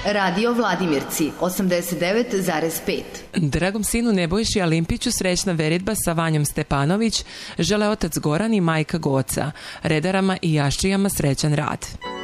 Radio Vladimirci 89,5. Dragom sinu Nebojši Alimpiću srećna veritba sa Vanjom Stepanović žele otac Goran i majka Goca. Redarama i jaščijama srećan rad.